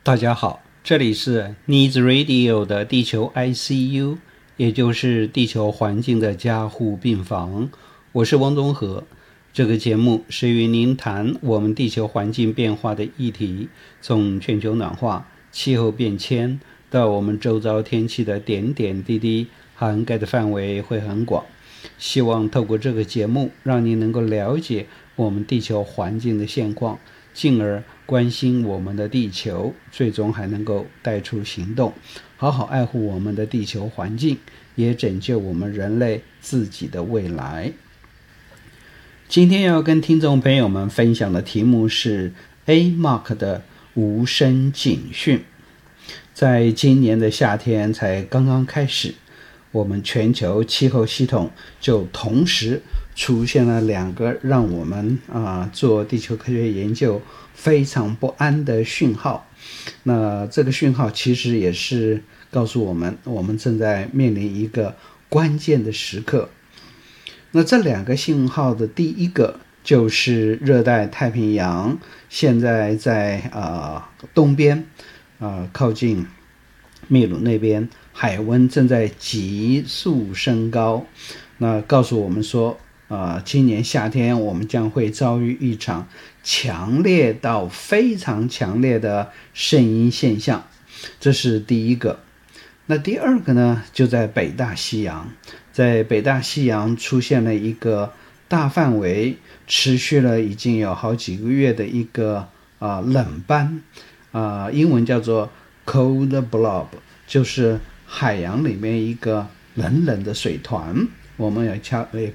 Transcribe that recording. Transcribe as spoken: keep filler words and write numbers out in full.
大家好，这里是 Needs Radio 的地球 I C U， 也就是地球环境的加护病房。我是汪东和。这个节目是与您谈我们地球环境变化的议题，从全球暖化、气候变迁到我们周遭天气的点点滴滴，涵盖的范围会很广。希望透过这个节目，让您能够了解我们地球环境的现况，进而关心我们的地球，最终还能够带出行动，好好爱护我们的地球环境，也拯救我们人类自己的未来。今天要跟听众朋友们分享的题目是 A M O C 的无声警讯。在今年的夏天才刚刚开始，我们全球气候系统就同时出现了两个让我们啊做地球科学研究非常不安的讯号。那这个讯号其实也是告诉我们，我们正在面临一个关键的时刻。那这两个信号的第一个就是热带太平洋，现在在呃东边呃靠近秘鲁那边，海温正在急速升高，那告诉我们说呃今年夏天我们将会遭遇一场强烈到非常强烈的圣婴现象，这是第一个。那第二个呢，就在北大西洋，在北大西洋出现了一个大范围持续了已经有好几个月的一个、呃、冷斑、呃、英文叫做 cold blob， 就是海洋里面一个冷冷的水团，我们也